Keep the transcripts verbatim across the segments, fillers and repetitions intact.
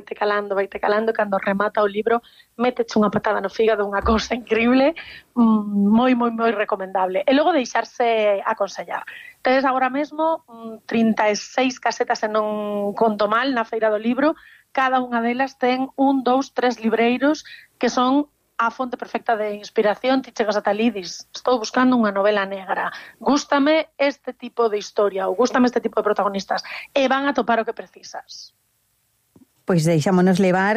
vaite calando, vaite calando, cando remata o libro, méteche unha patada no fígado, unha cousa increíble, moi, moi, moi recomendable. E logo deixarse aconsellar. Tedes agora mesmo trinta e seis casetas, se non conto mal, na Feira do Libro. Cada unha delas ten un, dous, tres libreiros que son a fonte perfecta de inspiración. Ti chegas ata ali e dis, estou buscando unha novela negra, gústame este tipo de historia ou gústame este tipo de protagonistas, e van a topar o que precisas. Pois deixámonos levar,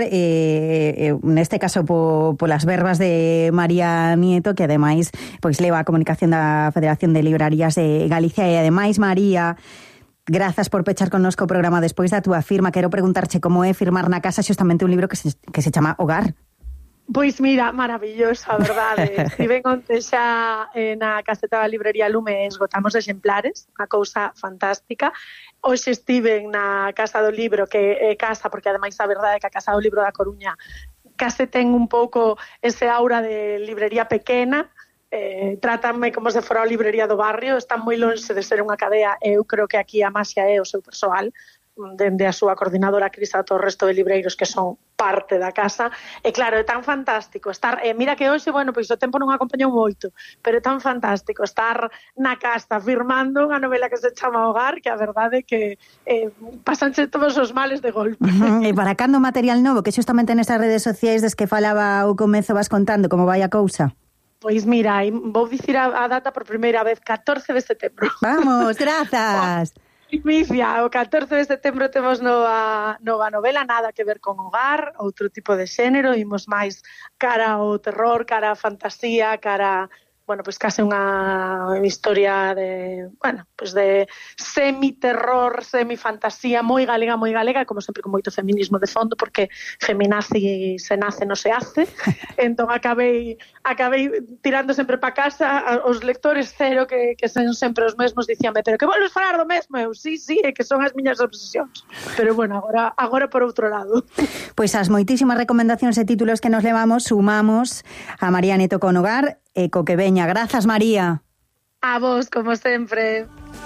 eh, neste caso po, polas verbas de María Nieto, que ademais pois leva a comunicación da Federación de Librarías de Galicia. E ademais, María, grazas por pechar connosco o programa despois da túa firma. Quero preguntarche como é firmar na casa xustamente un libro que se, que se chama Hogar. Pois mira, maravilloso, a verdade. Estive onte xa eh, na caseta da librería Lume, esgotamos exemplares, unha cousa fantástica. Hoxe estive na Casa do Libro, que é casa, porque ademais a verdade é que a Casa do Libro da Coruña case ten un pouco ese aura de librería pequena, eh, trátanme como se fora a librería do barrio, están moi lonxe de ser unha cadea, e eu creo que aquí a máxia é o seu persoal, dende a súa coordinadora Cris ata o resto de libreiros que son parte da casa. E claro, é tan fantástico estar, e mira que hoxe, bueno, pois o tempo non acompañou moito, pero é tan fantástico estar na casa firmando unha novela que se chama Hogar, que a verdade é que eh, pasanse todos os males de golpe. Uh-huh. E para cando material novo, que xustamente nestas redes sociais des que falaba o comezo vas contando como vai a cousa? Pois mira, vou dicir a, a data por primeira vez, catorce de setembro. Vamos, grazas. Primicia, o catorce de setembro temos nova, nova novela, nada que ver con hogar, outro tipo de xénero, imos máis cara ao terror, cara a fantasía, cara, bueno, pois case unha historia de, bueno, pois de semi-terror, semi-fantasía, moi galega, moi galega, como sempre con moito feminismo de fondo, porque feminazi se nace, non se hace. Entón acabei acabei tirando sempre para casa, os lectores cero, que, que son sempre os mesmos, dicíame, pero que volves falar do mesmo? Eu, sí, sí, é que son as miñas obsesións. Pero bueno, agora, agora por outro lado. Pois as moitísimas recomendacións e títulos que nos levamos, sumamos a María Nieto con Hogar e co que veña. Grazas, María. A vos, como sempre.